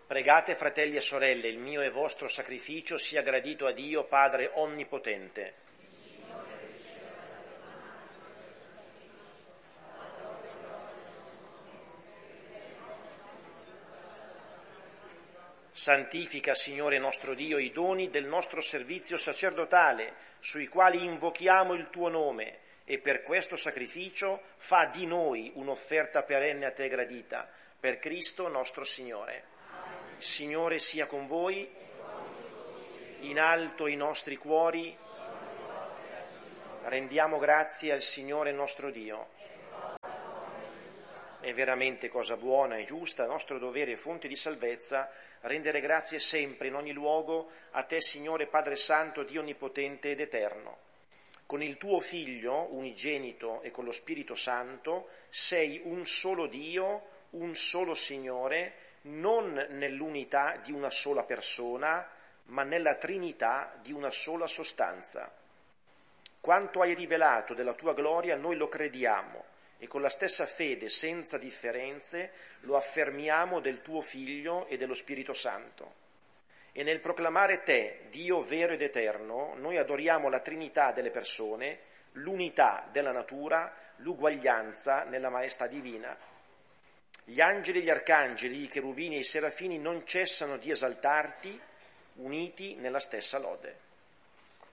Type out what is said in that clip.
Pregate, fratelli e sorelle, il mio e vostro sacrificio sia gradito a Dio, Padre Onnipotente. Santifica, Signore nostro Dio, i doni del nostro servizio sacerdotale, sui quali invochiamo il tuo nome, e per questo sacrificio fa di noi un'offerta perenne a te gradita, per Cristo nostro Signore. Il Signore sia con voi, in alto i nostri cuori, rendiamo grazie al Signore nostro Dio. È veramente cosa buona e giusta, nostro dovere e fonte di salvezza, rendere grazie sempre, in ogni luogo, a te, Signore Padre Santo, Dio Onnipotente ed Eterno. Con il tuo Figlio, unigenito, e con lo Spirito Santo, sei un solo Dio, un solo Signore, non nell'unità di una sola persona, ma nella Trinità di una sola sostanza. Quanto hai rivelato della tua gloria noi lo crediamo e con la stessa fede, senza differenze, lo affermiamo del tuo Figlio e dello Spirito Santo. E nel proclamare te, Dio vero ed eterno, noi adoriamo la Trinità delle persone, l'unità della natura, l'uguaglianza nella maestà divina. Gli angeli, gli arcangeli, i cherubini e i serafini non cessano di esaltarti, uniti nella stessa lode.